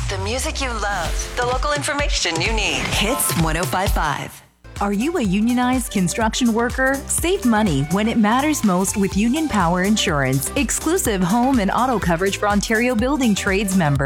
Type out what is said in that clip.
The music you love. The local information you need. Hits 105.5. Are you a unionized construction worker? Save money when it matters most with Union Power Insurance. Exclusive home and auto coverage for Ontario Building Trades members.